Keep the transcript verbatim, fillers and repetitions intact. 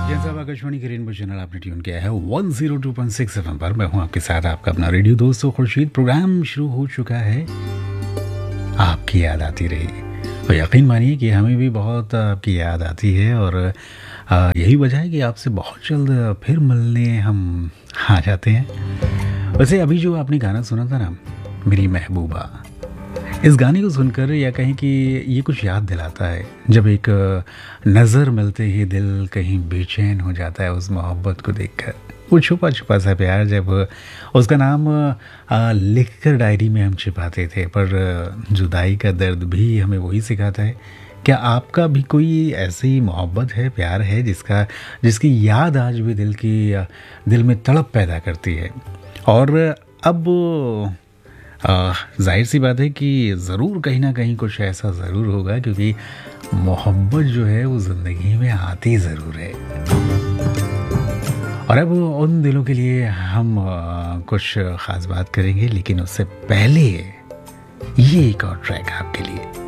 जैसा अब आकाशवाणी के रेनबो चैनल आपने ट्यून किया है one zero two point six FM पर, मैं हूं आपके साथ आपका अपना रेडियो दोस्तों खुर्शीद। प्रोग्राम शुरू हो चुका है, आपकी याद आती रही। और यकीन मानिए कि हमें भी बहुत आपकी याद आती है, और आ, यही वजह है कि आपसे बहुत जल्द फिर मिलने हम आ जाते हैं। वैसे अभी जो आपने गाना सुना था ना, मेरी महबूबा, इस गाने को सुनकर या कहें कि ये कुछ याद दिलाता है जब एक नज़र मिलते ही दिल कहीं बेचैन हो जाता है उस मोहब्बत को देखकर। वो छुपा छुपा सा प्यार, जब उसका नाम आ, लिखकर डायरी में हम छिपाते थे, पर जुदाई का दर्द भी हमें वही सिखाता है। क्या आपका भी कोई ऐसी मोहब्बत है, प्यार है, जिसका जिसकी याद आज भी दिल की दिल में तड़प पैदा करती है? और अब जाहिर सी बात है कि ज़रूर कहीं ना कहीं कुछ ऐसा ज़रूर होगा, क्योंकि मोहब्बत जो है वो ज़िंदगी में आती ज़रूर है। और अब उन दिलों के लिए हम आ, कुछ ख़ास बात करेंगे, लेकिन उससे पहले ये एक और ट्रैक आपके लिए।